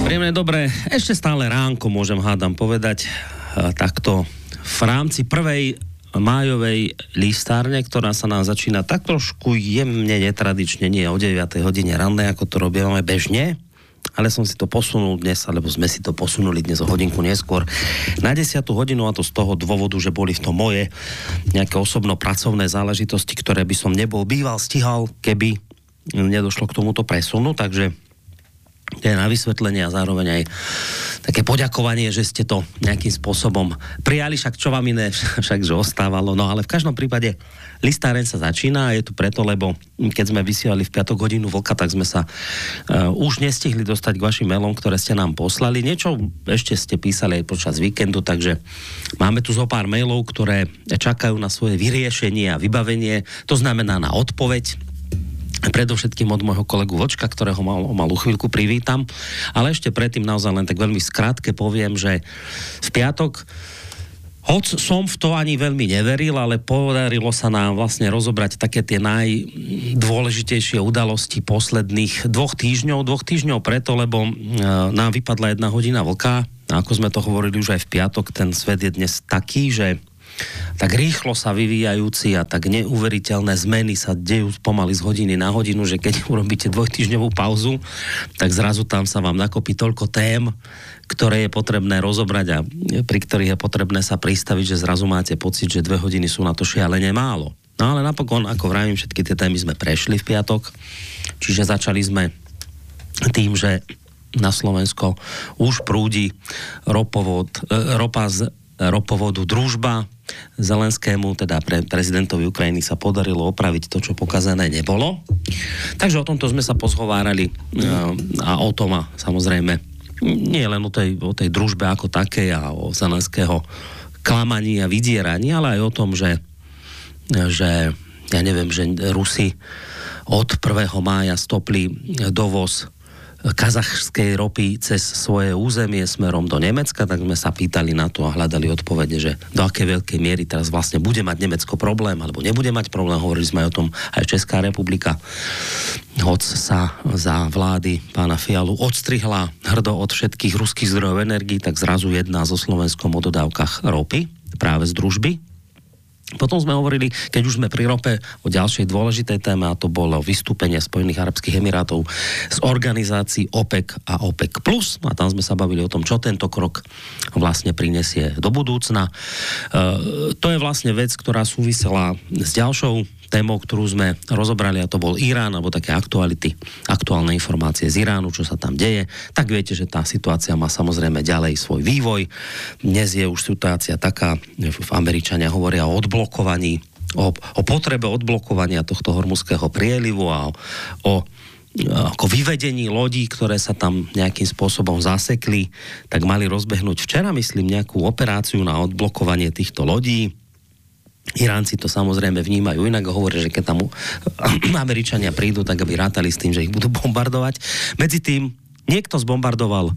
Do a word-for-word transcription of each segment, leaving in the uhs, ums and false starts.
Príjemné, dobré. Ešte stále ránko, môžem hádam povedať, takto v rámci prvej májovej listárne, ktorá sa nám začína tak trošku jemne netradične, nie o deviatej hodine rannej, ako to robíme bežne, ale som si to posunul dnes, alebo sme si to posunuli dnes o hodinku neskôr na desiatu hodinu, a to z toho dôvodu, že boli v tom moje nejaké osobno-pracovné záležitosti, ktoré by som nebol býval stihal, keby nedošlo k tomuto presunu, takže to je na vysvetlenie a zároveň aj také poďakovanie, že ste to nejakým spôsobom prijali, však čo vám iné, však že ostávalo. No ale v každom prípade listáreň sa začína a je tu preto, lebo keď sme vysielali v piatok hodinu vlka, tak sme sa uh, už nestihli dostať k vašim mailom, ktoré ste nám poslali. Niečo ešte ste písali aj počas víkendu, takže máme tu zo pár mailov, ktoré čakajú na svoje vyriešenie a vybavenie, to znamená na odpoveď. Predovšetkým od môjho kolegu Vočka, ktorého mal, malú chvíľku privítam. Ale ešte predtým naozaj len tak veľmi skrátke poviem, že v piatok, hoc som v to ani veľmi neveril, ale podarilo sa nám vlastne rozobrať také tie najdôležitejšie udalosti posledných dvoch týždňov. Dvoch týždňov preto, lebo e, nám vypadla jedna hodina vlka. A ako sme to hovorili už aj v piatok, ten svet je dnes taký, že tak rýchlo sa vyvíjajúci a tak neuveriteľné zmeny sa dejú pomaly z hodiny na hodinu, že keď urobíte dvojtýždňovú pauzu, tak zrazu tam sa vám nakopí toľko tém, ktoré je potrebné rozobrať a pri ktorých je potrebné sa pristaviť, že zrazu máte pocit, že dve hodiny sú na to šialene málo. No ale napokon, ako vravím, všetky tie témy sme prešli v piatok, čiže začali sme tým, že na Slovensko už prúdi ropovod, ropa z ropovodu Družba. Zelenskému, teda pre prezidentovi Ukrajiny, sa podarilo opraviť to, čo pokazané nebolo. Takže o tomto sme sa pozhovárali a o tom a samozrejme nie len o tej, o tej družbe ako takej a o Zelenského klamaní a vydieraní, ale aj o tom, že, že ja neviem, že Rusi od prvého mája stopli dovoz kazachskej ropy cez svoje územie smerom do Nemecka, tak sme sa pýtali na to a hľadali odpovede, že do akej veľkej miery teraz vlastne bude mať Nemecko problém, alebo nebude mať problém. Hovorili sme aj o tom aj Česká republika. Hoc sa za vlády pána Fialu odstrihla hrdo od všetkých ruských zdrojov energií, tak zrazu jedná so Slovenskom o dodávkach ropy práve z Družby. Potom sme hovorili, keď už sme pri rope, o ďalšej dôležitej téme, a to bolo vystúpenie Spojených arabských emirátov z organizácií OPEC a OPEC plus. A tam sme sa bavili o tom, čo tento krok vlastne prinesie do budúcna. E, to je vlastne vec, ktorá súvisela s ďalšou témou, ktorú sme rozobrali, a to bol Irán, alebo také aktuality, aktuálne informácie z Iránu, čo sa tam deje. Tak viete, že tá situácia má samozrejme ďalej svoj vývoj. Dnes je už situácia taká, v Američania hovoria o odblokovaní, o, o potrebe odblokovania tohto hormuzského prielivu a o, o ako vyvedení lodí, ktoré sa tam nejakým spôsobom zasekli, tak mali rozbehnúť včera, myslím, nejakú operáciu na odblokovanie týchto lodí. Iránci to samozrejme vnímajú inak, hovoria, že keď tam Američania prídu, tak aby rátali s tým, že ich budú bombardovať. Medzi tým niekto zbombardoval uh,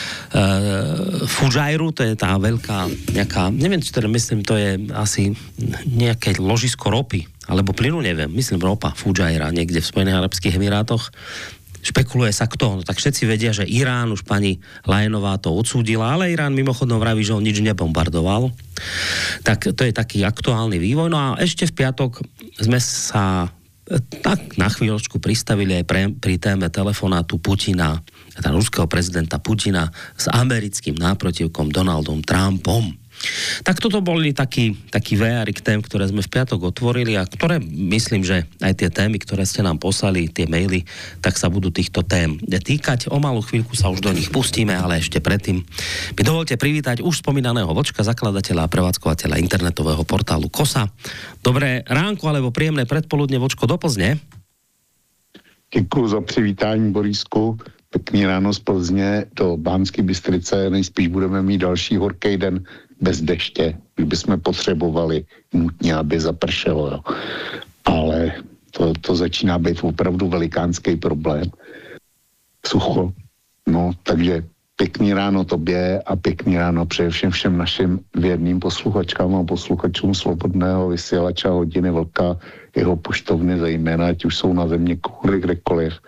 Fujairu, to je tá veľká nejaká, neviem, či teda myslím, to je asi nejaké ložisko ropy, alebo plynu, neviem, myslím ropa, Fujaira, niekde v Spojených arabských emirátoch. Špekuluje sa kto, no tak všetci vedia, že Irán, už pani Lajenová to odsúdila, ale Irán mimochodom vraví, že on nič nebombardoval. Tak to je taký aktuálny vývoj. No a ešte v piatok sme sa tak na chvíľočku pristavili aj pre, pri téme telefonátu Putina, teda ruského prezidenta Putina s americkým náprotivkom Donaldom Trumpom. Tak toto boli taký, taký véarik tém, ktoré sme v piatok otvorili a ktoré, myslím, že aj tie témy, ktoré ste nám poslali, tie maily, tak sa budú týchto tém týkať. O malú chvíľku sa už do nich pustíme, ale ešte predtým mi dovolte privítať už spomínaného Vočka, zakladateľa a prevádzkovateľa internetového portálu Kosa. Dobré ránko alebo príjemné predpoludne, Vočko, do Plzne. Děkuji za přivítání, Borisku. Pěkný ráno z Plzně do Banské Bystrice. Nejspíš budeme mít další horký den bez deště, kdyby jsme potřebovali nutně, aby zapršelo. Jo. Ale to, to začíná být opravdu velikánský problém. Sucho. No, takže pěkný ráno tobě a pěkný ráno především všem našim věrným posluchačkám a posluchačům Slobodného vysílača Hodiny Vlka, jeho poštovny zejména, ať už jsou na země koury kdekoliv,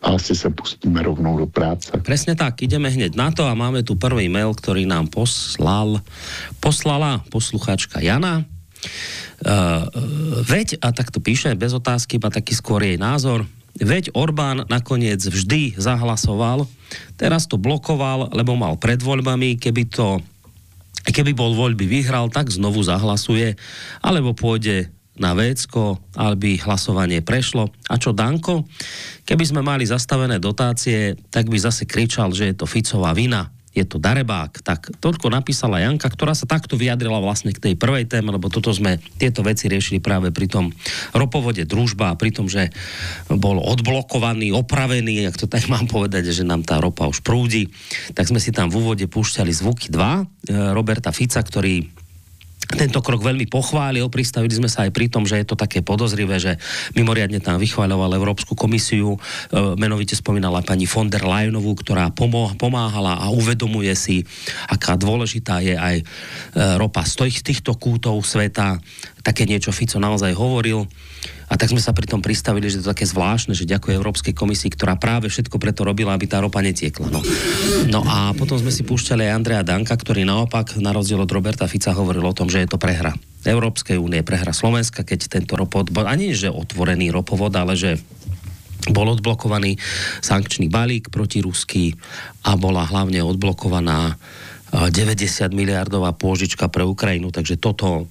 a asi sa pustíme rovnou do práce. Presne tak, ideme hneď na to a máme tu prvý mail, ktorý nám poslal, poslala poslucháčka Jana. Uh, veď, a tak to píše bez otázky, má taký skôr jej názor, veď Orbán nakoniec vždy zahlasoval, teraz to blokoval, lebo mal pred voľbami, keby to keby bol voľby vyhral, tak znovu zahlasuje, alebo pôjde na vécko, aby hlasovanie prešlo. A čo Danko? Keby sme mali zastavené dotácie, tak by zase kričal, že je to Ficová vina. Je to darebák. Tak toľko napísala Janka, ktorá sa takto vyjadrila vlastne k tej prvej téme, lebo toto sme, tieto veci riešili práve pri tom ropovode Družba a pri tom, že bol odblokovaný, opravený, jak to tak mám povedať, že nám tá ropa už prúdi. Tak sme si tam v úvode púšťali zvuky dva Roberta Fica, ktorý tento krok veľmi pochválil, pristavili sme sa aj pri tom, že je to také podozrivé, že mimoriadne tam vychváľoval Európsku komisiu, e, menovite spomínala pani von der Leyenovú, ktorá pomo- pomáhala a uvedomuje si, aká dôležitá je aj e, ropa z tých, týchto kútov sveta. Také niečo Fico naozaj hovoril. A tak sme sa pri tom pristavili, že to je také zvláštne, že ďakuje Európskej komisii, ktorá práve všetko preto robila, aby tá ropa netiekla. No, no a potom sme si púšťali aj Andreja Danka, ktorý naopak, na rozdiel od Roberta Fica, hovoril o tom, že je to prehra Európskej únie, prehra Slovenska, keď tento ropod, ani že otvorený ropovod, ale že bol odblokovaný sankčný balík protiruský a bola hlavne odblokovaná deväťdesiat miliardová pôžička pre Ukrajinu, takže toto,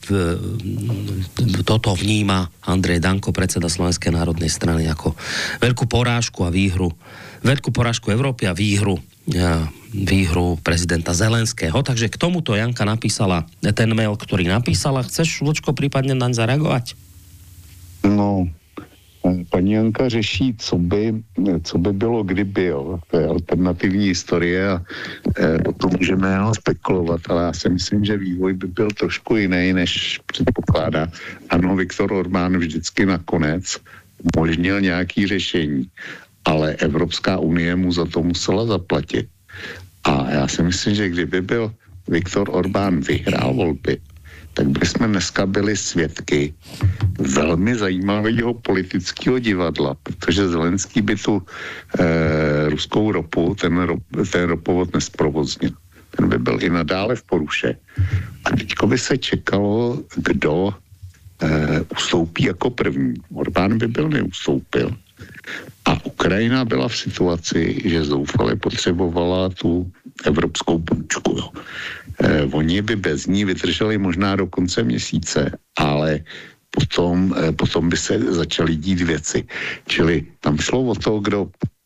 toto vníma Andrej Danko, predseda Slovenskej národnej strany, ako veľkú porážku a výhru, veľkú porážku Európy a výhru, výhru prezidenta Zelenského. Takže k tomuto Janka napísala ten mail, ktorý napísala. Chceš, Vlčko, prípadne naň zareagovať? No, paní Janka řeší, co by, co by bylo, kdyby, jo. To je alternativní historie a e, o tom můžeme jenom spekulovat, ale já si myslím, že vývoj by byl trošku jiný, než předpokládá. Ano, Viktor Orbán vždycky nakonec umožnil nějaký řešení, ale Evropská unie mu za to musela zaplatit. A já si myslím, že kdyby byl Viktor Orbán vyhrál volby, tak bychom dneska byli svědky velmi zajímavého politického divadla, protože Zelenský by tu e, ruskou ropu, ten, rop, ten ropovod nesprovoznil. Ten by byl i nadále v poruše. A teďko by se čekalo, kdo e, ustoupí jako první. Orbán by byl neustoupil. A Ukrajina byla v situaci, že zoufale potřebovala tu evropskou půjčku. Jo. Eh, oni by bez ní vydrželi možná do konce měsíce, ale potom, eh, potom by se začaly dít věci. Čili tam šlo o to, kdo,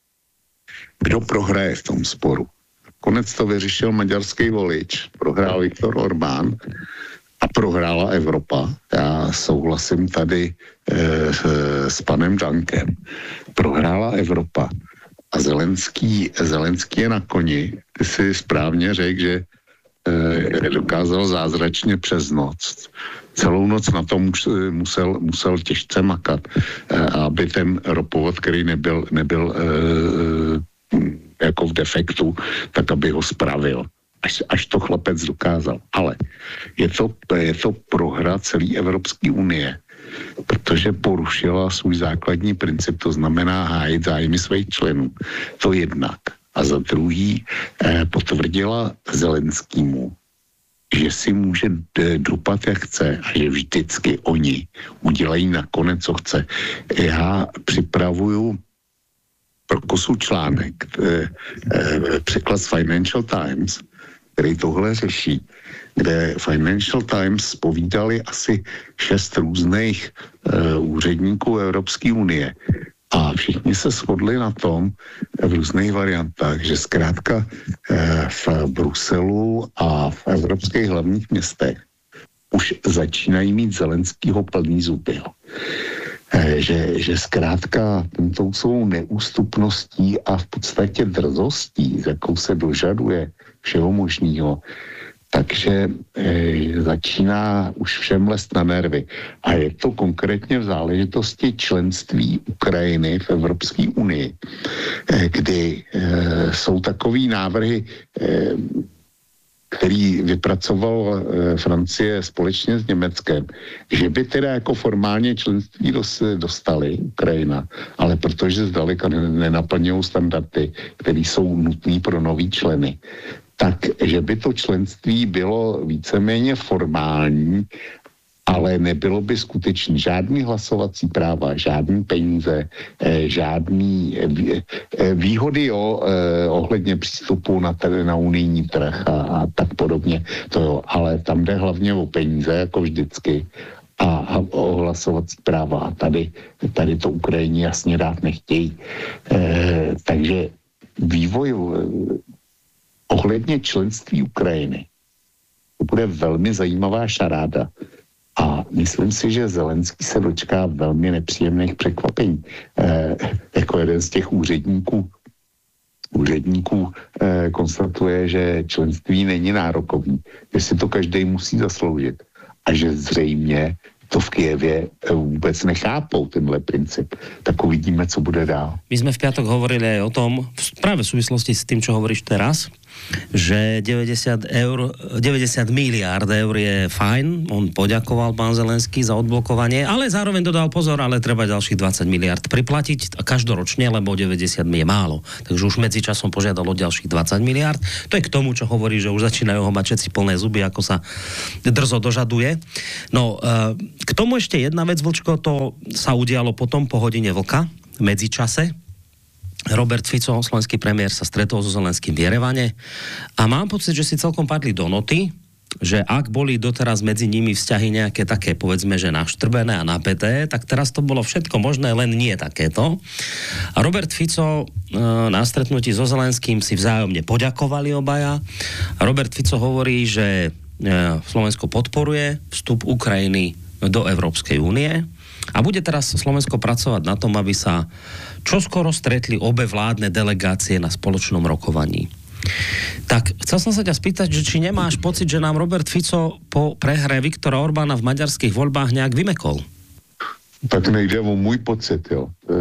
kdo prohraje v tom sporu. Konec to vyřešil maďarský volič, prohrál Viktor Orbán a prohrála Evropa. Já souhlasím tady eh, s panem Dankem. Prohrála Evropa a Zelenský, Zelenský je na koni. Ty si správně řekl, že eh, dokázal zázračně přes noc. Celou noc na tom musel, musel těžce makat, eh, aby ten ropovod, který nebyl, nebyl eh, jako v defektu, tak aby ho spravil. Až, až to chlapec dokázal. Ale je to, je to prohra celé Evropské unie, protože porušila svůj základní princip, to znamená hájit zájmy svých členů. To jednak. A za druhý eh, potvrdila Zelenskýmu, že si může dupat, jak chce a že vždycky oni udělají nakonec, co chce. Já připravuju pro Kosu článek, eh, eh, překlad z Financial Times, který tohle řeší, kde Financial Times povídali asi šest různých e, úředníků Evropské unie. A všichni se shodli na tom v různých variantách, že zkrátka e, v Bruselu a v evropských hlavních městech už začínají mít Zelenskýho plný zuby. E, že, že zkrátka tou svou neústupností a v podstatě drzostí, s jakou se dožaduje všeho možného, takže e, začíná už všem lest na nervy. A je to konkrétně v záležitosti členství Ukrajiny v Evropské unii, e, kdy e, jsou takový návrhy, e, který vypracoval e, Francie společně s Německem, že by teda jako formálně členství dos, dostali Ukrajina, ale protože zdaleka nenaplňují standardy, které jsou nutné pro nový členy, tak, že by to členství bylo víceméně formální, ale nebylo by skutečně žádný hlasovací práva, žádný peníze, eh, žádný eh, výhody jo, eh, ohledně přístupu na, tedy na unijní trh a, a tak podobně. To jo, ale tam jde hlavně o peníze, jako vždycky, a, a o hlasovací práva. A tady, tady to Ukrajině jasně dát nechtějí. Eh, takže vývoj eh, ohledně členství Ukrajiny, to bude velmi zajímavá šaráda. A myslím si, že Zelenský se dočká velmi nepříjemných překvapení. Eh, jako jeden z těch úředníků, úředníků eh, konstatuje, že členství není nárokový, že si to každý musí zasloužit a že zřejmě to v Kyjevě vůbec nechápou, tenhle princip. Tak uvidíme, co bude dál. My sme v piatok hovorili aj o tom, práve v súvislosti s tým, čo hovoríš teraz, že deväťdesiat eur, deväťdesiat miliárd eur je fajn, on poďakoval pán Zelenský za odblokovanie, ale zároveň dodal pozor, ale treba ďalších dvadsať miliárd priplatiť každoročne, lebo deväťdesiat je málo. Takže už medzičasom požiadal o ďalších dvadsať miliárd. To je k tomu, čo hovorí, že už začínajú ho mať všetci plné zuby, ako sa drzo dožaduje. No, k tomu ešte jedna vec, Vlčko, to sa udialo potom po hodine vlka, medzičase. Robert Fico, slovenský premiér, sa stretol so Zelenským v Jerevane a mám pocit, že si celkom padli do noty, že ak boli doteraz medzi nimi vzťahy nejaké také, povedzme, že naštrbené a napäté, tak teraz to bolo všetko možné, len nie takéto. A Robert Fico e, na stretnutí so Zelenským si vzájomne poďakovali obaja. A Robert Fico hovorí, že e, Slovensko podporuje vstup Ukrajiny do Európskej únie a bude teraz Slovensko pracovať na tom, aby sa čoskoro stretli obe vládne delegácie na spoločnom rokovaní. Tak chcel som sa ťa spýtať, že či nemáš pocit, že nám Robert Fico po prehre Viktora Orbána v maďarských voľbách nejak vymekol? Tak nejde o můj pocit, jo. E,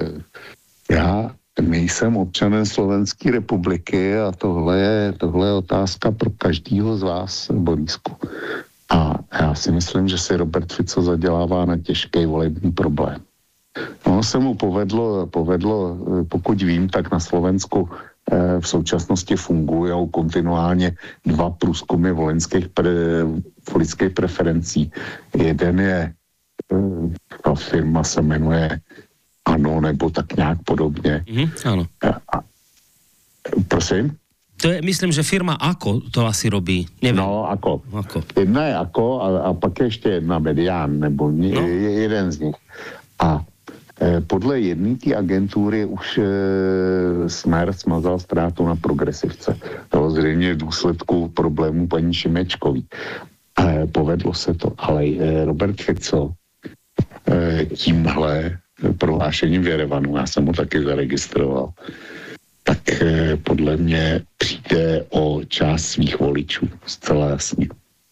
já nejsem občanem Slovenské republiky a tohle je, tohle je otázka pro každýho z vás, Borisku. A já si myslím, že si Robert Fico zadělává na těžký volební problém. No, se mu povedlo, povedlo, pokud vím, tak na Slovensku eh, v současnosti fungují kontinuálně dva průzkumy volenských pre, voličských preferencí. Jeden je, eh, ta firma se jmenuje Ano, nebo tak nějak podobně. Mm-hmm, ano. A, prosím? To je, myslím, že firma Ako to asi robí. Nevím. No, Ako. Ako. Jedna je Ako a, a pak je ještě jedna Medián, nebo no. je, jeden z nich. A e, podle jedné té agentury už e, Smer smazal ztrátu na progresivce. To zřejmě v důsledku problémů paní Šimečkový. E, povedlo se to, ale e, Robert Fico e, tímhle prohlášením v Jerevanu, já jsem ho taky zaregistroval, tak e, podle mě přijde o část svých voličů, zcela jasně.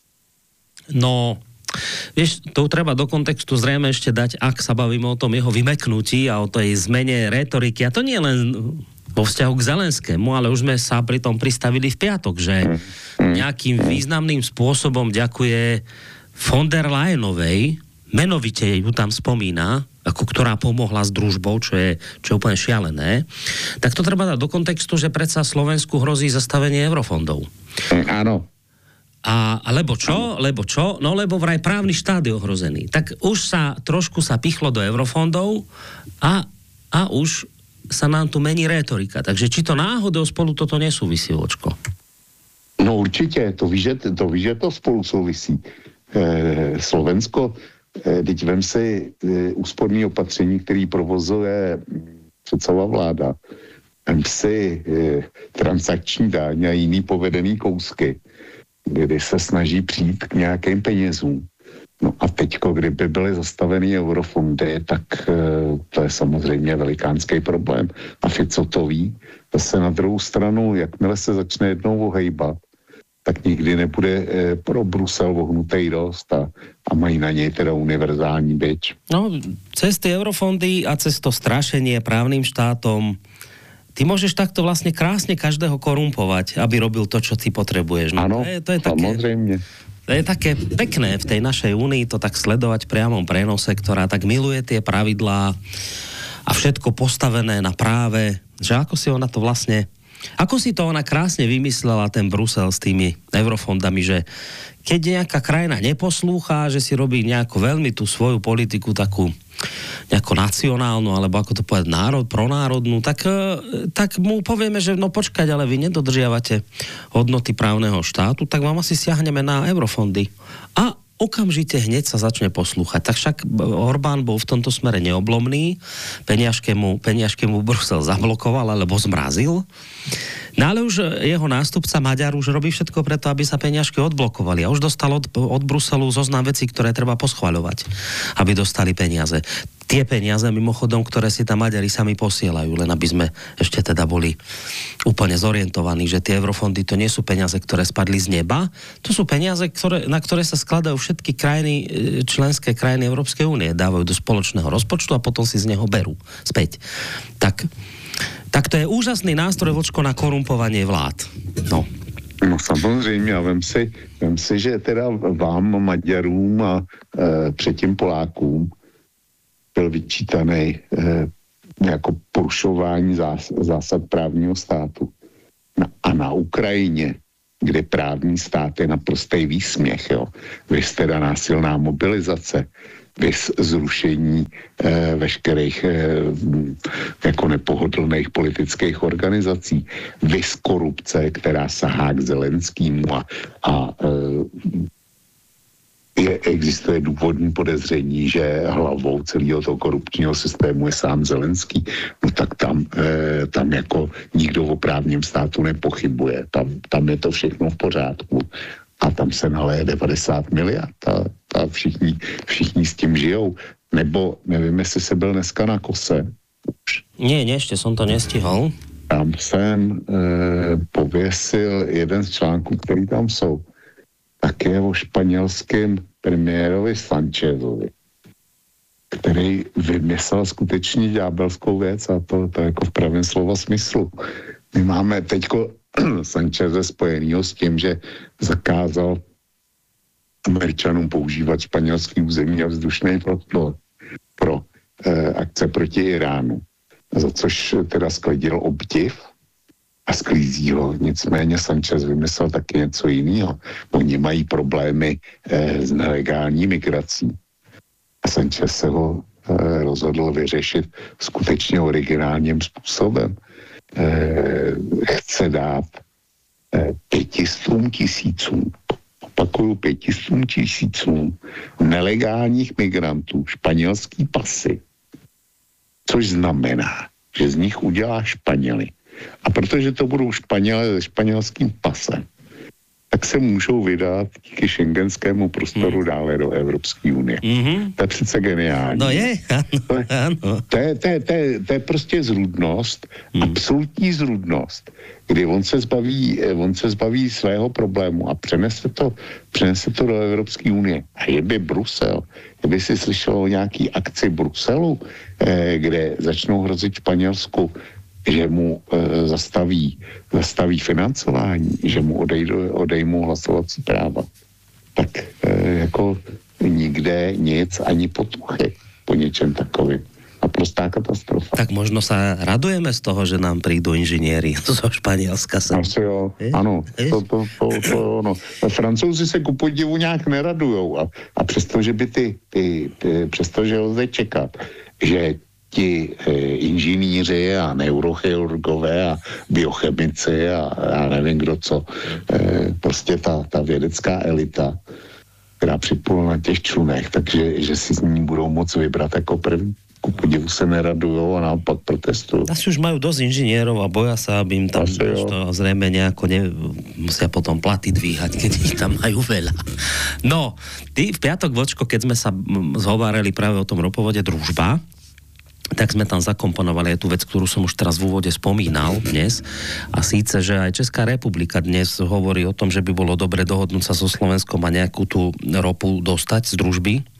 No, vieš, to treba do kontextu zrejme ešte dať, ak sa bavíme o tom jeho vymeknutí a o tej zmene rétoriky. A to nie len vo vzťahu k Zelenskému, ale už sme sa pri tom pristavili v piatok, že nejakým významným spôsobom ďakuje von der Leyenovej, menovite ju tam spomína, ako ktorá pomohla s družbou, čo je, čo je úplne šialené, tak to treba dať do kontextu, že predsa Slovensku hrozí zastavenie eurofondov. Áno. A, lebo čo? Lebo čo? No lebo vraj právny štát je ohrozený. Tak už sa trošku sa pichlo do eurofondov a, a už sa nám tu mení rétorika. Takže či to náhodou spolu toto nesúvisí, Vočko? No určitě, to víš, že to, víš, že to spolu souvisí. E, Slovensko, e, teď vem si e, úsporný opatření, který provozuje předsava vláda. Vem si e, transakční daň a jiný povedený kousky, kdy se snaží přijít k nějakým penězům. No a teďko, kdyby byly zastaveny eurofondy, tak e, to je samozřejmě velikánský problém. A Fico to ví. Zase na druhou stranu, jakmile se začne jednou ohejbat, tak nikdy nebude e, pro Brusel vohnutej dost a, a mají na něj teda univerzální bič. No, cez ty eurofondy a cez to strašenie právnym štátom ty môžeš takto vlastne krásne každého korumpovať, aby robil to, čo ty potrebuješ. No, ano, to je, to je také, samozrejme. To je také pekné v tej našej únii to tak sledovať v priamom prenose, ktorá tak miluje tie pravidlá a všetko postavené na práve, že ako si ona to vlastne, ako si to ona krásne vymyslela, ten Brusel s tými eurofondami, že keď nejaká krajina neposlúcha, že si robí nejako veľmi tú svoju politiku takú nejako nacionálnu, alebo ako to povedať, národ, pronárodnú, tak, tak mu povieme, že no počkať, ale vy nedodržiavate hodnoty právneho štátu, tak vám asi siahneme na eurofondy. A okamžite hneď sa začne poslúchať. Tak však Orbán bol v tomto smere neoblomný, peniažkému, peniažkému Brusel zablokoval, alebo zmrazil. No ale už jeho nástupca Maďar už robí všetko preto, aby sa peniažky odblokovali. A už dostal od, od Bruselu zoznam vecí, ktoré treba poschvaľovať, aby dostali peniaze. Tie peniaze, mimochodom, ktoré si tam Maďari sami posielajú, len aby sme ešte teda boli úplne zorientovaní, že tie eurofondy to nie sú peniaze, ktoré spadli z neba, to sú peniaze, ktoré, na ktoré sa skladajú všetky krajiny, členské krajiny Európskej únie, dávajú do spoločného rozpočtu a potom si z neho berú späť. Tak, tak to je úžasný nástroj, Vlčko, na korumpovanie vlád. No. No samozřejmě, a vem si, vem si, že teda vám, Maďarům a e, předtím Polákům byl vyčítaný eh, jako porušování zás, zásad právního státu. Na, a na Ukrajině, kde právní stát je naprostý výsměch, jo. Vys teda násilná mobilizace, vys zrušení eh, veškerých eh, jako nepohodlných politických organizací, vys korupce, která sahá k Zelenskýmu a, a eh, Je, existuje důvodní podezření, že hlavou celého toho korupčního systému je sám Zelenský, no tak tam, e, tam jako nikdo o právním státu nepochybuje. Tam, tam je to všechno v pořádku. A tam se naleje devadesát miliard a, a všichni, všichni s tím žijou. Nebo nevím, jestli se byl dneska na Kose. Už. Nie, nie, ešte som to nestihol. Tam jsem e, pověsil jeden z článků, který tam jsou. Také o španělském premiérovi Sanchezovi, který vymyslel skutečně ďábelskou věc a to, to jako v pravém slova smyslu. My máme teďko Sancheze spojenýho s tím, že zakázal Američanům používat španělský území a vzdušný prostor pro eh, akce proti Iránu, za což teda sklidil obdiv a sklízí ho. Nicméně Sanchez vymyslel taky něco jiného. Oni mají problémy eh, s nelegální migrací. A Sanchez se ho eh, rozhodl vyřešit skutečně originálním způsobem. Eh, chce dát eh, pětistům tisícům, opakuju pětistům tisícům nelegálních migrantů španělský pasy. Což znamená, že z nich udělá Španěly. A protože to budou Španělé se španělským pasem, tak se můžou vydat díky šengenskému prostoru hmm. dále do Evropské unie. Mm-hmm. To je přece geniální. No je, ano, to, je, ano. To, je, to, je, to, je, to je prostě zrůdnost, hmm. absolutní zrůdnost, kdy on se zbaví, on se zbaví svého problému a přenese to, přenese to do Evropské unie. A je by Brusel, kdyby si slyšel o nějaký akci Bruselu, eh, kde začnou hrozit Španělsku, že mu e, zastaví, zastaví financování, že mu odejdu, odejmou hlasovací práva. Tak e, jako nikde nic, ani potuchy po něčem takovým. A prostá katastrofa. Tak možno sa radujeme z toho, že nám prídu inžinieri zo Španielska. Sem. Asi jo, je? Ano. To, to, to, to, no. Francouzi se ku podivu nějak neradujou a, a přesto, že by ty, ty, ty přesto, že lze čekat, že ti e, inženýři a neurochirurgové a biochemici a já nevím kdo co, e, prostě ta, ta vědecká elita, která připlula na těch člunech, takže že si z ní budou moc vybrat jako první. Ku podivu se neradujou a naopak protestujú. Asi už majú dosť inžinierov a boja sa, aby im tam to zrejme nejako ne, musia potom platy dvíhať, keď ich tam majú veľa. No, ty v piatok, Vočko, keď sme sa zhovárali práve o tom ropovode Družba, tak sme tam zakomponovali aj tú vec, ktorú som už teraz v úvode spomínal dnes. A síce, že aj Česká republika dnes hovorí o tom, že by bolo dobre dohodnúť sa so Slovenskom a nejakú tú ropu dostať z družby.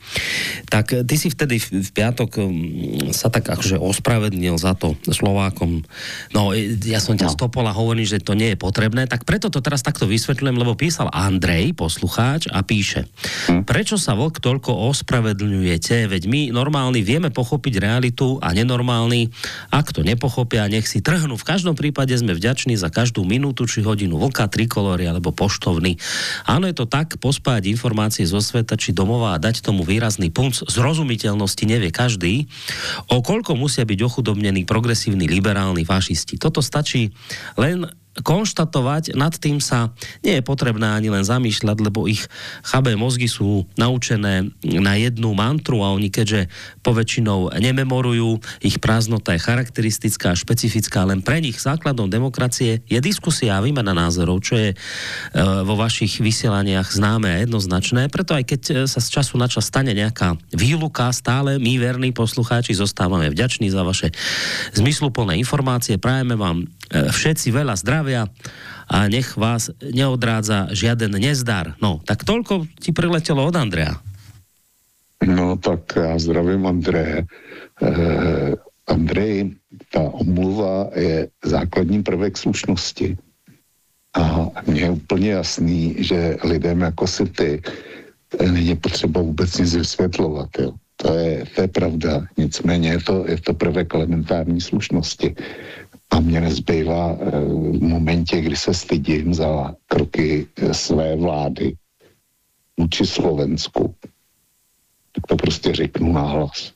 Tak ty si vtedy v, v piatok sa tak akože ospravedlnil za to Slovákom. No, ja som ťa no. stopol a hovorím, že to nie je potrebné, tak preto to teraz takto vysvetľujem, lebo písal Andrej, poslucháč, a píše: hm. Prečo sa Vlk toľko ospravedlňujete? Veď my normálni vieme pochopiť realitu a nenormálni, ak to nepochopia, nech si trhnú. V každom prípade sme vďační za každú minútu či hodinu Vlka, Trikolory alebo Poštovny. Áno, je to tak, pospájať informácie zo sveta či domova a dať tomu výrazný punc zrozumiteľnosti nevie každý. O koľko musia byť ochudobnení progresívni, liberálni fašisti. Toto stačí len konštatovať, nad tým sa nie je potrebné ani len zamýšľať, lebo ich chabé mozgy sú naučené na jednu mantru a oni keďže poväčšinou nememorujú, ich prázdnota je charakteristická a špecifická, len pre nich základom demokracie je diskusia a výmena názorov, čo je e, vo vašich vysielaniach známe a jednoznačné. Preto aj keď sa z času na čas stane nejaká výluka, stále my, verní poslucháči, zostávame vďační za vaše zmysluplné informácie. Prajeme vám e, všetci veľa zdravia a nech vás neodrádza žiaden nezdar. No, tak toľko ti priletelo od Andreja. No, tak já zdravím Andreje. Eh, Andrej, ta omluva je základní prvek slušnosti. A mně je úplně jasný, že lidem jako si ty není potřeba vůbec nic vysvětlovat. Jo. To je, to je pravda. Nicméně je to, je to prvek elementární slušnosti. A mě nezbývá v momentě, kdy se stydím za kroky své vlády vůči Slovensku, tak to prostě řeknu nahlas.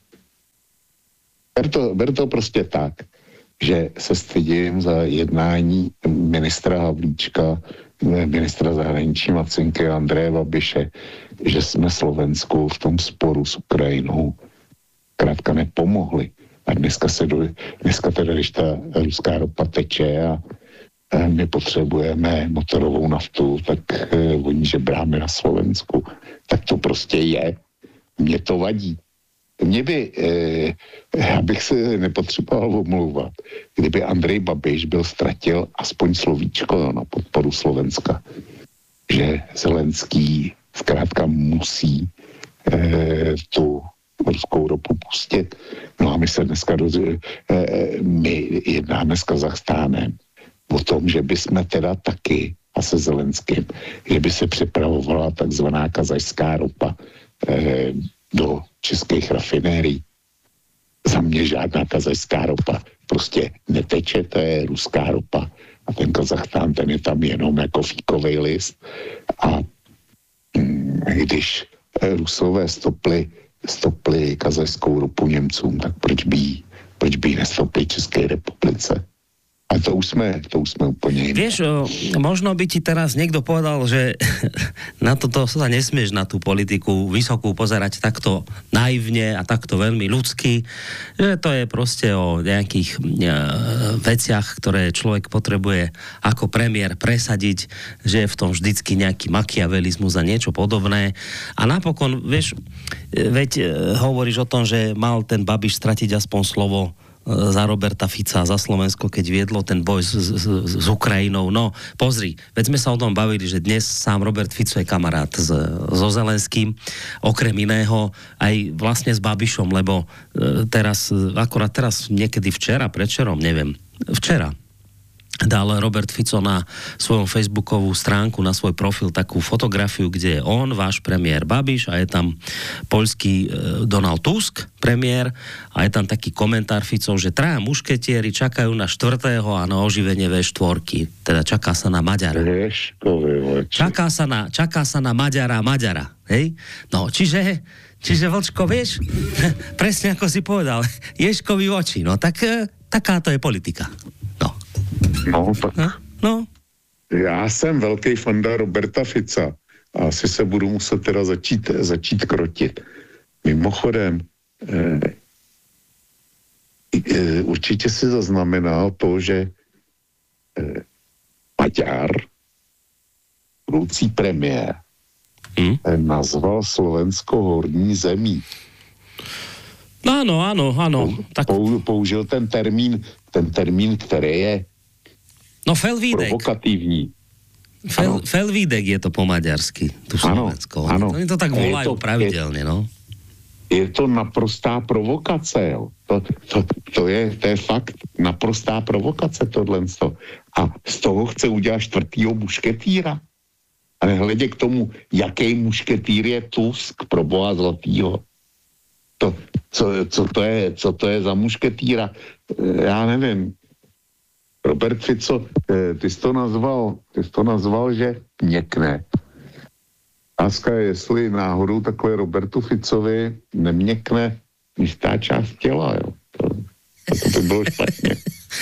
Ber to, ber to prostě tak, že se stydím za jednání ministra Havlíčka, ministra zahraničí Macinky Andreje Babiše, že jsme Slovensku v tom sporu s Ukrajinou krátka nepomohli. A dneska se do, dneska teda, když ta ruská ropa teče a my potřebujeme motorovou naftu, tak eh, oni žebráme na Slovensku. Tak to prostě je. Mně to vadí. Mně by, eh, já bych se nepotřeboval omlouvat, kdyby Andrej Babiš byl ztratil aspoň slovíčko na podporu Slovenska. Že Zelenský zkrátka musí eh, tu ruskou ropu pustit. No a my se dneska doz... my jednáme s Kazachstánem o tom, že bychom teda taky a se Zelenským, že by se připravovala takzvaná kazachská ropa eh, do českých rafinérií. Za mě žádná kazachská ropa prostě neteče, to je ruská ropa. A ten Kazachstán, ten je tam jenom jako fíkovej list. A hm, když Rusové stopli stopli kazachskou ropu Němcům, tak proč by jí, proč by jí nestopli České republice? A to už sme, to už sme úplne iné. Vieš, možno by ti teraz niekto povedal, že na toto sa nesmieš na tú politiku vysokú pozerať takto naivne a takto veľmi ľudsky, že to je proste o nejakých e, veciach, ktoré človek potrebuje ako premiér presadiť, že je v tom vždycky nejaký makiavelizmus a niečo podobné. A napokon, vieš, veď e, hovoríš o tom, že mal ten Babiš stratiť aspoň slovo za Roberta Fica, za Slovensko, keď viedlo ten boj s, s, s Ukrajinou. No, pozri, veď sme sa o tom bavili, že dnes sám Robert Fico je kamarát s, so Zelenským, okrem iného aj vlastne s Babišom, lebo teraz, akorát teraz niekedy včera, predčerom, neviem, včera dal Robert Fico na svojom facebookovú stránku, na svoj profil takú fotografiu, kde je on, váš premiér Babiš a je tam poľský e, Donald Tusk, premiér, a je tam taký komentár Ficov, že traja mušketieri čakajú na štvrtého a na oživenie vé štyri. Teda čaká sa na Maďara. Čaká sa na, čaká sa na Maďara Maďara. Hej? No, čiže čiže Vlčko, vieš, presne ako si povedal, Ježkovi oči. No, tak e, takáto je politika. No. No, tak no, no. Já jsem velký fanda Roberta Fica a asi se budu muset teda začít, začít krotit. Mimochodem, eh, eh, určitě si zaznamenal to, že eh, Maďar, budoucí premiér, hmm? eh, nazval Slovensko horní zemí. No áno, áno, áno. Tak... Použil ten termín, ten termín, který je no felvídek. Provokatívní. Fel, felvídek je to po maďarsky, tu Slovensko. Áno, áno. Oni to tak volajú to, pravidelne, no. Je to naprostá provokace, jo. To, to, to, je, to je fakt naprostá provokace tohle. A z toho chce udělat čtvrtýho mušketýra. Ale hledě k tomu, jaký mušketýr je Tusk, pro boha zlatýho. To, co, co, to je, co to je za mušketýra? Já nevím. Robert Fico, ty jsi to nazval, ty jsi to nazval, že měkne. Láska je, jestli náhodou takhle Robertu Ficovi neměkne jistá část těla, jo. To, to by bylo špatně.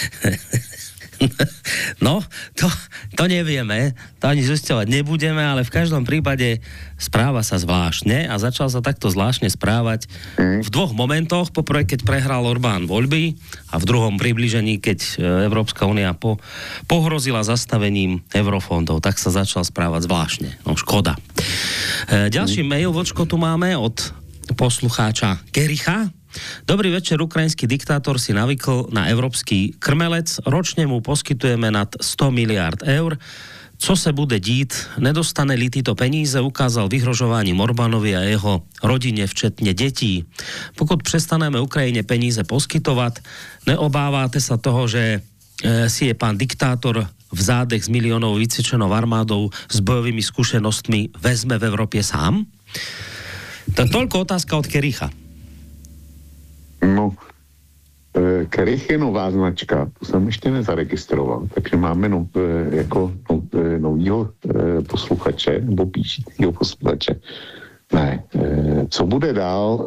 No, to, to nevieme, to ani zisťovať nebudeme, ale v každom prípade správa sa zvláštne a začal sa takto zvláštne správať v dvoch momentoch. Poprvé, keď prehral Orbán voľby a v druhom približení, keď Európska únia po, pohrozila zastavením eurofondov, tak sa začal správať zvláštne. No, škoda. E, ďalší mail, vočko, tu máme od poslucháča Kericha. Dobrý večer, ukrajinský diktátor si navykl na európsky krmelec. Ročne mu poskytujeme nad sto miliárd eur. Co se bude dít? Nedostane-li tyto peníze, ukázal vyhrožováním Orbánovi a jeho rodine, včetne detí. Pokud prestaneme Ukrajine peníze poskytovať, neobávate sa toho, že e, si je pán diktátor v zádech s miliónov vycvičenou armádou s bojovými skúsenostmi vezme v Európe sám? To je toľko otázka od Kericha. No, Kerich je nová značka, to jsem ještě nezaregistroval, takže máme no, jako no, novýho posluchače, nebo píšícího posluchače. Ne, co bude dál,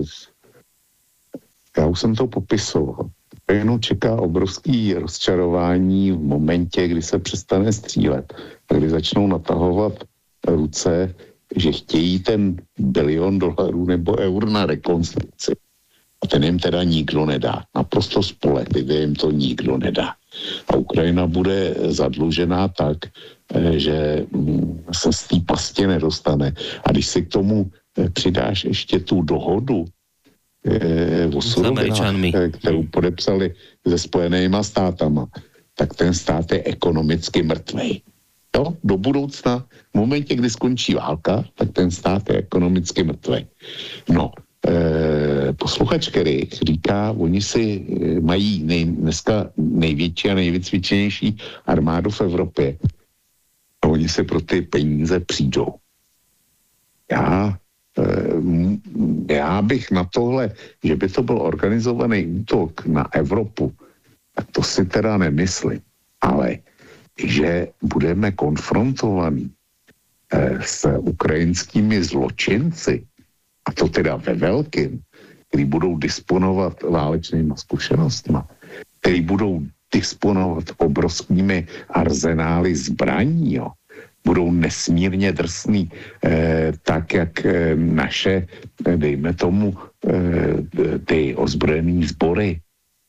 já už jsem to popisoval. Jenom čeká obrovský rozčarování v momentě, kdy se přestane střílet, kdy začnou natahovat ruce, že chtějí ten bilion dolarů nebo eur na rekonstrukci. A ten jim teda nikdo nedá. Naprosto spolehlivě jim to nikdo nedá. A Ukrajina bude zadlužená tak, že se z té pasti nedostane. A když si k tomu přidáš ještě tu dohodu o surovinách, kterou podepsali se Spojenýma státama, tak ten stát je ekonomicky mrtvej. Jo, do budoucna, v momentě, kdy skončí válka, tak ten stát je ekonomicky mrtvej. No, Eh, posluchač Kerich říká, oni si mají nej, dneska největší a nejvycvičenější armádu v Evropě a oni si pro ty peníze přijdou. Já, eh, já bych na tohle, že by to byl organizovaný útok na Evropu, tak to si teda nemyslím. Ale že budeme konfrontovaní eh, s ukrajinskými zločinci, a to teda ve velkým, který budou disponovat válečnými zkušenostmi, který budou disponovat obrovskými arzenály zbraní, jo. Budou nesmírně drsný, eh, tak jak eh, naše, eh, dejme tomu, eh, ty ozbrojený sbory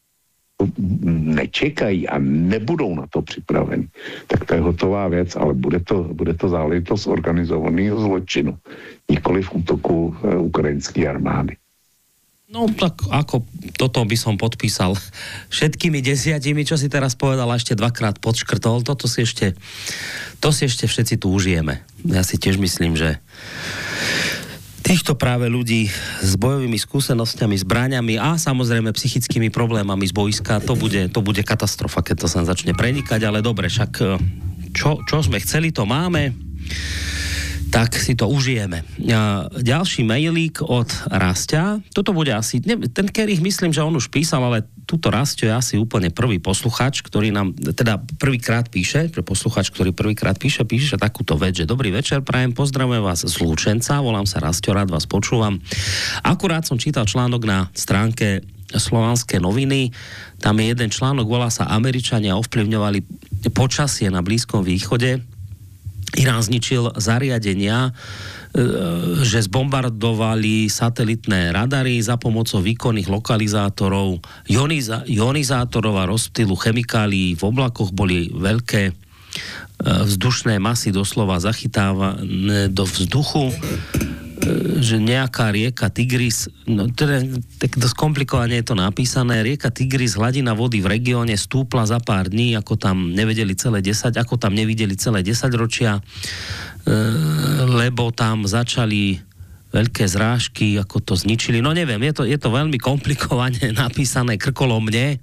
nečekají a nebudou na to připraveni. Tak to je hotová věc, ale bude to, bude to záležitost organizovaného zločinu, nikoli v útoku e, ukrajinské armády. No tak ako toto by som podpísal všetkými desiatimi, čo si teraz povedal, ešte dvakrát podškrtol, toto si ešte, to si ešte všetci tu užijeme. Ja si tiež myslím, že týchto práve ľudí s bojovými skúsenosťami, zbraňami a samozrejme psychickými problémami z boiska, to bude, to bude katastrofa, keď to sa začne prenikať, ale dobre, však čo, čo sme chceli, to máme, tak si to užijeme. Ďalší mailík od Rastia, toto bude asi, ne, ten Kerich myslím, že on už písal, ale túto Rastio je asi úplne prvý posluchač, ktorý nám, teda prvýkrát píše, že posluchač, ktorý prvýkrát píše, píše takúto vec, že dobrý večer, prajem, pozdravujem vás z Lučenca, volám sa Rastio, rád vás počúvam. Akurát som čítal článok na stránke Slovanské noviny, tam je jeden článok, volá sa Američania ovplyvňovali počasie na Blízkom východe. Irán zničil zariadenia, že zbombardovali satelitné radary za pomocou výkonných lokalizátorov, ioniza- ionizátorov a rozptylu chemikálií. V oblakoch boli veľké vzdušné masy doslova zachytávané do vzduchu, že nejaká rieka Tigris, no teda tak dosť komplikovane je to napísané, rieka Tigris, hladina vody v regióne stúpla za pár dní, ako tam nevedeli celé desať, ako tam nevideli celé desaťročia, lebo tam začali veľké zrážky, ako to zničili. No neviem, je to, je to veľmi komplikovane napísané krkolomne,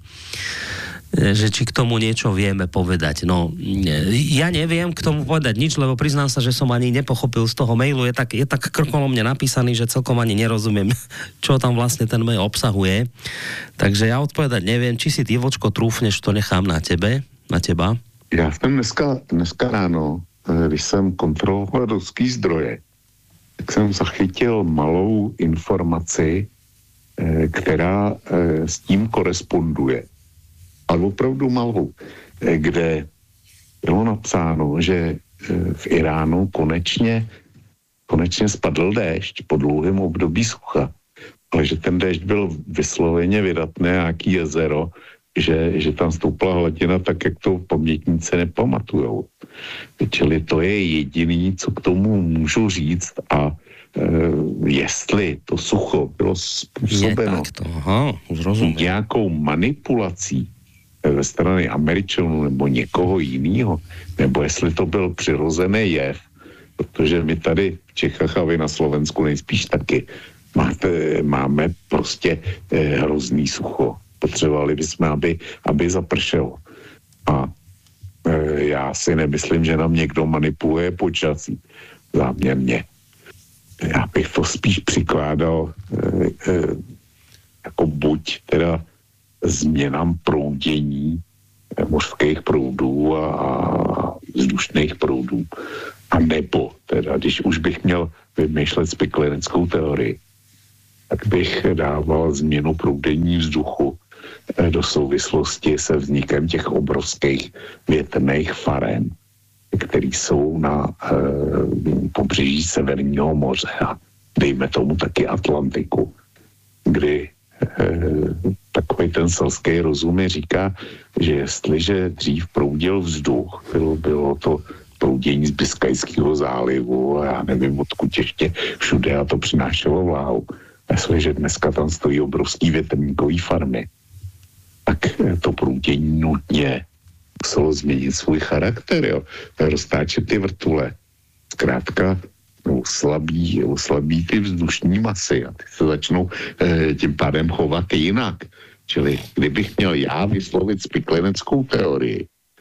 že či k tomu niečo vieme povedať. No, ja neviem k tomu povedať nič, lebo priznám sa, že som ani nepochopil z toho mailu. Je tak, je tak krkolomne napísaný, že celkom ani nerozumiem, čo tam vlastne ten mail obsahuje. Takže ja odpovedať neviem, či si ty, Vočko, trúfneš, to nechám na tebe, na teba. Já jsem dneska, dneska ráno, když jsem kontroloval ruský zdroje, tak jsem zachytil malou informaci, která s tím koresponduje. Ale opravdu malou, kde bylo napsáno, že v Iránu konečně, konečně spadl déšť po dlouhém období sucha, ale že ten déšť byl vysloveně vydatné nějaký jezero, že, že tam stoupla hladina tak, jak to pamětníci nepamatujou. Čili to je jediný, co k tomu můžu říct a jestli to sucho bylo způsobeno nějakou manipulací ze strany Američanů nebo někoho jiného, nebo jestli to byl přirozený jev, protože my tady v Čechách a vy na Slovensku nejspíš taky máte, máme prostě eh, hrozný sucho. Potřebovali bychom, aby, aby zapršelo. A eh, já si nemyslím, že nám někdo manipuluje počasí záměrně. Já bych to spíš přikládal eh, eh, jako buď teda změnám proudění eh, mořských proudů a, a vzdušných proudů. A nebo teda, když už bych měl vymýšlet spikleneckou teorii, tak bych dával změnu proudění vzduchu eh, do souvislosti se vznikem těch obrovských větrných farem, který jsou na e, pobřeží Severního moře a dejme tomu taky Atlantiku, kdy e, takový ten selský rozum mi říká, že jestliže dřív proudil vzduch, bylo, bylo to proudění z Biskajského zálivu a já nevím odkud ještě všude a to přinášelo vláhu. Jestliže dneska tam stojí obrovský větrníkový farmy, tak to proudění nutně muselo změnit svůj charakter, jo. Roztáčet ty vrtule. Zkrátka oslabí, oslabí ty vzdušní masy a ty se začnou e, tím pádem chovat jinak. Čili kdybych měl já vyslovit spikleneckou teorii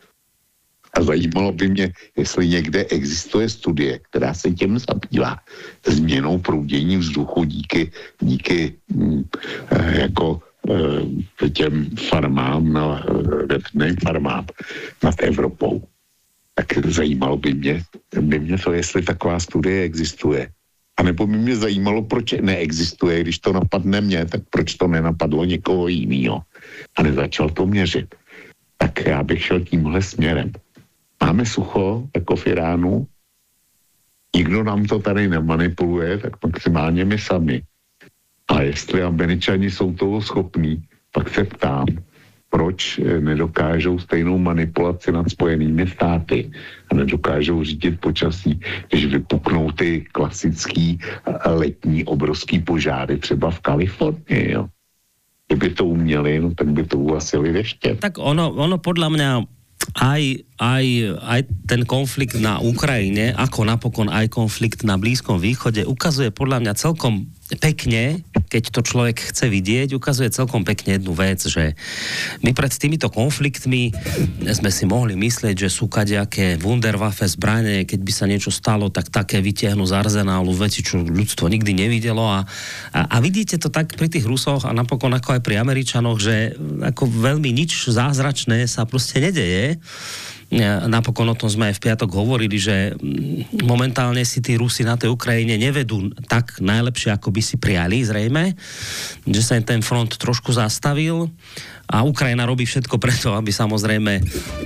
a zajímalo by mě, jestli někde existuje studie, která se tím zabývá změnou proudění vzduchu díky, díky mm, e, jako těm farmám, na větrným farmám nad Evropou. Tak zajímalo by mě, by mě to, jestli taková studie existuje. A nebo by mě zajímalo, proč neexistuje, když to napadne mě, tak proč to nenapadlo někoho jiného a nezačal to měřit. Tak já bych šel tímhle směrem. Máme sucho, jako v Iránu, nikdo nám to tady nemanipuluje, tak maximálně my sami. A jestli Američani jsou toho schopní, pak se ptám, proč nedokážou stejnou manipulaci nad Spojenými státy a nedokážou řídit počasí, když vypuknou ty klasický letní obrovský požáry třeba v Kalifornii, jo. Kdyby to uměli, no tak by to ulasili deště. Tak ono, ono podľa mňa aj, aj, aj ten konflikt na Ukrajine, ako napokon aj konflikt na Blízkom východe, ukazuje podľa mňa celkom pekne, keď to človek chce vidieť, ukazuje celkom pekne jednu vec, že my pred týmito konfliktmi sme si mohli myslieť, že sú kadejaké Wunderwaffe zbrane, keď by sa niečo stalo, tak také vytiahnu z arzenálu veci, čo ľudstvo nikdy nevidelo a, a, a vidíte to tak pri tých Rusoch a napokon ako aj pri Američanoch, že ako veľmi nič zázračné sa proste nedeje. Napokon o tom sme aj v piatok hovorili, že momentálne si tí Rusi na tej Ukrajine nevedú tak najlepšie, ako by si prijali, zrejme, že sa im ten front trošku zastavil a Ukrajina robí všetko preto, aby samozrejme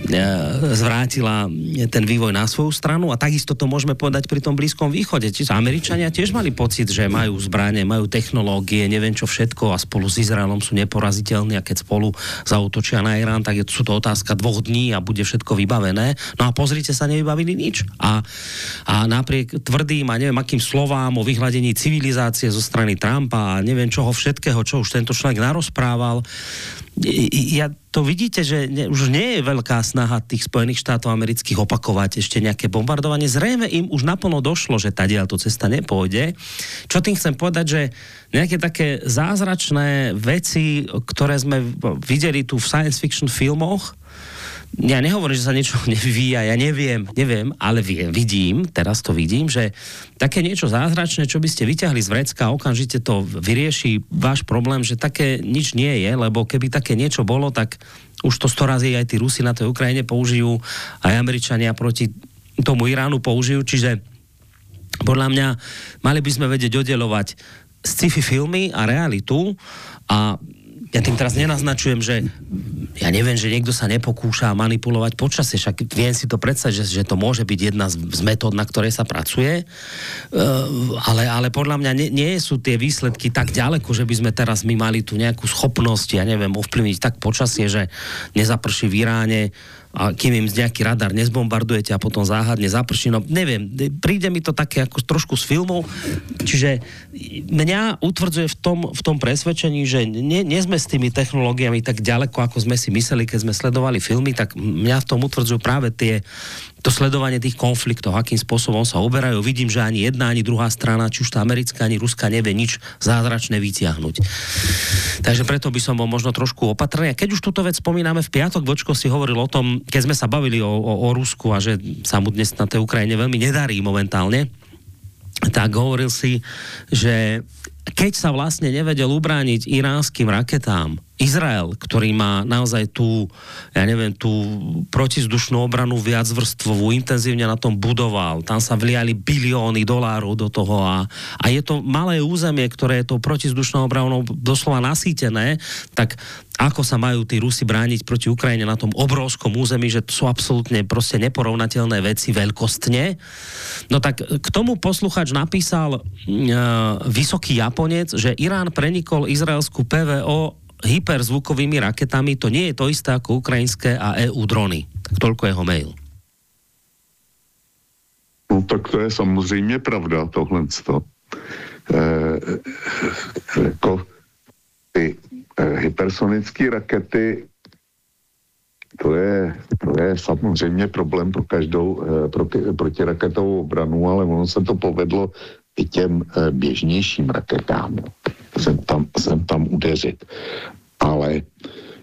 zvrátila ten vývoj na svoju stranu a takisto to môžeme povedať pri tom Blízkom východe. Čiže Američania tiež mali pocit, že majú zbrane, majú technológie, neviem čo všetko a spolu s Izraelom sú neporaziteľní a keď spolu zaútočia na Irán, tak sú to otázka dvoch dní a bude všetko vybavené. vybavené. No a pozrite sa, nevybavili nič. A, a napriek tvrdým a neviem akým slovám o vyhľadení civilizácie zo strany Trumpa a neviem čoho všetkého, čo už tento človek narozprával, ja to vidíte, že ne, už nie je veľká snaha tých Spojených štátov amerických opakovať ešte nejaké bombardovanie. Zrejme im už naplno došlo, že tadiaľto cesta nepôjde. Čo tým chcem povedať, že nejaké také zázračné veci, ktoré sme videli tu v science fiction filmoch, ja nehovorím, že sa niečo nevyvíja, ja neviem, neviem, ale viem, vidím, teraz to vidím, že také niečo zázračné, čo by ste vyťahli z vrecka, okamžite to vyrieši váš problém, že také nič nie je, lebo keby také niečo bolo, tak už to sto razy aj tí Rusi na tej Ukrajine použijú, aj Američania proti tomu Iránu použijú, čiže podľa mňa mali by sme vedieť oddelovať sci-fi filmy a realitu a ja tým teraz nenaznačujem, že ja neviem, že niekto sa nepokúša manipulovať počasie, však viem si to predstaviť, že, že to môže byť jedna z, z metód, na ktorej sa pracuje, uh, ale, ale podľa mňa nie, nie sú tie výsledky tak ďaleko, že by sme teraz my mali tu nejakú schopnosť, ja neviem, ovplyvniť tak počasie, že nezaprší v Iráne a kým im z nejaký radar nezbombardujete a potom záhadne zaprší, no neviem, príde mi to také ako trošku z filmov, čiže mňa utvrdzuje v tom, v tom presvedčení, že nie, nie sme s tými technológiami tak ďaleko, ako sme si mysleli, keď sme sledovali filmy, tak mňa v tom utvrdzujú práve tie to sledovanie tých konfliktov, akým spôsobom sa uberajú. Vidím, že ani jedna, ani druhá strana, či už tá americká, ani ruská, nevie nič zázračné vytiahnuť. Takže preto by som bol možno trošku opatrný. A keď už túto vec spomíname, v piatok Vočko si hovoril o tom, keď sme sa bavili o, o, o Rusku a že sa mu dnes na tej Ukrajine veľmi nedarí momentálne, tak hovoril si, že keď sa vlastne nevedel ubrániť iránskym raketám, Izrael, ktorý má naozaj tú, ja neviem, tú protizdušnú obranu viacvrstvovú, intenzívne na tom budoval, tam sa vliali bilióny dolárov do toho a, a je to malé územie, ktoré je tou protizdušnou obranou doslova nasýtené, tak ako sa majú tí Rusi brániť proti Ukrajine na tom obrovskom území, že to sú absolútne proste neporovnateľné veci veľkostne. No tak k tomu posluchač napísal uh, vysoký Japonec, že Irán prenikol izraelskú pé vé ó hyperzvukovými raketami, to nie je to isté ako ukrajinské a é ú drony. Tak toľko jeho mail. No tak to je samozřejmě pravda, tohle. E, jako ty e, hypersonické rakety, to je, to je samozřejmě problém pro každou e, pro, protiraketovou obranu, ale ono se to povedlo i těm e, běžnějším raketám. Sem tam, sem tam udeřit. Ale e,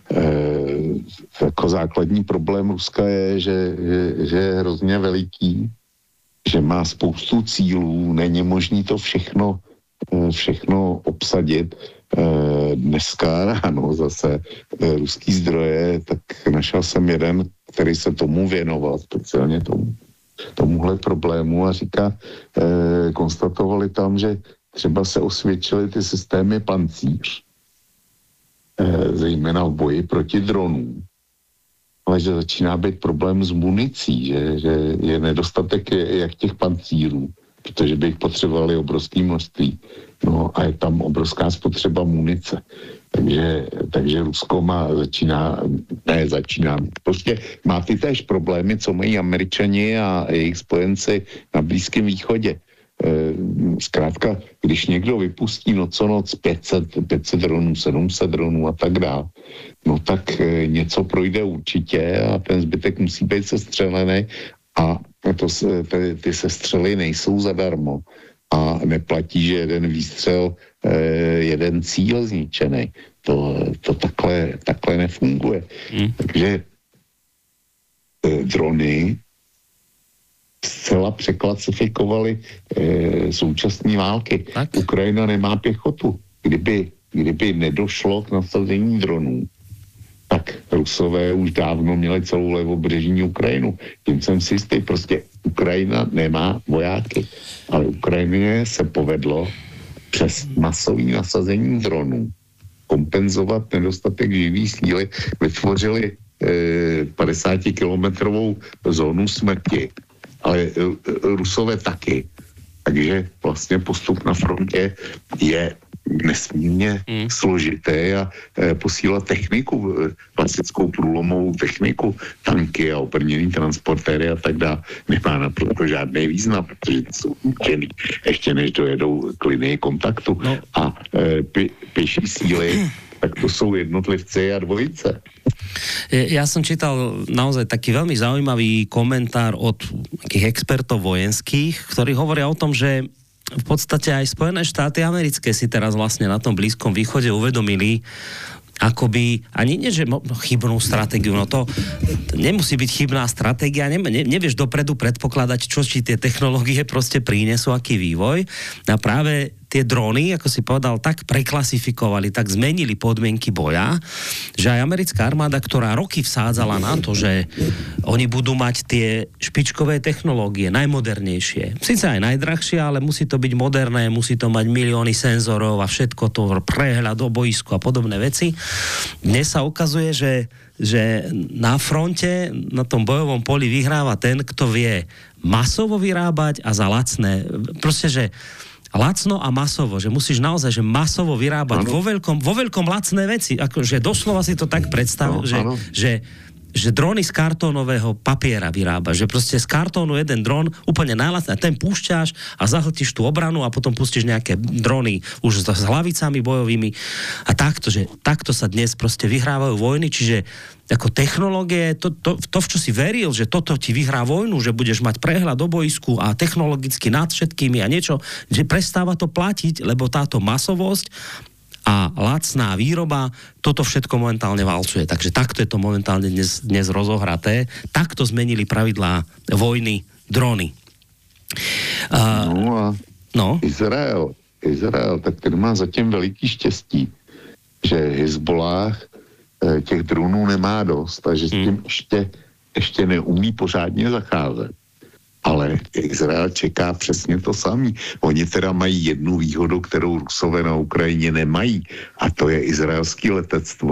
jako základní problém Ruska je, že, že, že je hrozně veliký, že má spoustu cílů, není možný to všechno, e, všechno obsadit. E, dneska ráno zase e, ruský zdroje, tak našel jsem jeden, který se tomu věnoval, speciálně tomu, tomuhle problému a říká, e, konstatovali tam, že třeba se osvědčily ty systémy pancíř, e, zejména v boji proti dronům. Ale že začíná být problém s municí, že, že je nedostatek jak těch pancírů, protože by jich potřebovali obrovské množství. No a je tam obrovská spotřeba munice. Takže, takže Rusko má, začíná, ne začíná, prostě má ty též problémy, co mají Američani a jejich spojenci na Blízkém východě. Zkrátka, když někdo vypustí noc co noc pět set dronů, sedm set dronů a tak dále, no tak něco projde určitě a ten zbytek musí být sestřelený a to, ty, ty sestřely nejsou zadarmo a neplatí, že jeden výstřel, jeden cíl zničený. To, to takhle, takhle nefunguje. Hmm. Takže drony zcela překlasifikovali e, současné války. Tak? Ukrajina nemá pěchotu. Kdyby, kdyby nedošlo k nasazení dronů, tak Rusové už dávno měli celou levobřežní Ukrajinu. Tím jsem si jistý, prostě Ukrajina nemá vojáky. Ale Ukrajině se povedlo přes masové nasazení dronů kompenzovat nedostatek živý síly. Vytvořili e, padesátikilometrovou zónu smrti. Ale Rusové taky. Takže vlastně postup na frontě je nesmírně mm. složité a e, posílat techniku, e, klasickou průlomovou techniku, tanky a obrněný transportéry a tak dále, nemá naprosto žádný význam, protože jsou určený ještě než dojedou k linii kontaktu. No. A e, pě, pěší síly, tak to jsou jednotlivci a dvojice. Ja som čítal naozaj taký veľmi zaujímavý komentár od takých expertov vojenských, ktorí hovoria o tom, že v podstate aj Spojené štáty americké si teraz vlastne na tom Blízkom východe uvedomili, akoby, ani nie, že chybnú stratégiu, no to, to nemusí byť chybná stratégia, ne, ne, nevieš dopredu predpokladať, čo či tie technológie proste prínesú, aký vývoj. A práve tie drony, ako si povedal, tak preklasifikovali, tak zmenili podmienky boja, že aj americká armáda, ktorá roky vsádzala na to, že oni budú mať tie špičkové technológie, najmodernejšie. Sice aj najdrahšie, ale musí to byť moderné, musí to mať milióny senzorov a všetko to, prehľad o boisku a podobné veci. Dnes sa ukazuje, že že na fronte, na tom bojovom poli vyhráva ten, kto vie masovo vyrábať a za lacné. Proste, že lacno a masovo, že musíš naozaj, že masovo vyrábať vo veľkom, vo veľkom lacné veci. Akože doslova si to tak predstav, no, že, že, že drony z kartónového papiera vyrába. Že proste z kartónu jeden dron úplne najlacný. Ten púšťaš a zahltíš tú obranu a potom pustíš nejaké drony už s hlavicami bojovými. A takto, že takto sa dnes proste vyhrávajú vojny, čiže ako technológie, to, to, to, v čo si veril, že toto ti vyhrá vojnu, že budeš mať prehľad o boisku a technologicky nad všetkými a niečo, že prestáva to platiť, lebo táto masovosť a lacná výroba toto všetko momentálne valcuje. Takže takto je to momentálne dnes, dnes rozohraté. Takto zmenili pravidlá vojny drony. Uh, no a no? Izrael, Izrael, tak ten má zatím veliký štěstí, že Hezbollah těch dronů nemá dost a že s tím hmm. ještě, ještě neumí pořádně zacházet. Ale Izrael čeká přesně to samé. Oni teda mají jednu výhodu, kterou Rusové na Ukrajině nemají, a to je izraelský letectvo.